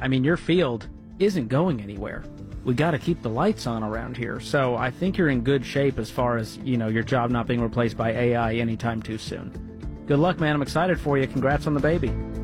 I mean, your field isn't going anywhere. We got to keep the lights on around here. So I think you're in good shape as far as, your job not being replaced by AI anytime too soon. Good luck, man. I'm excited for you. Congrats on the baby.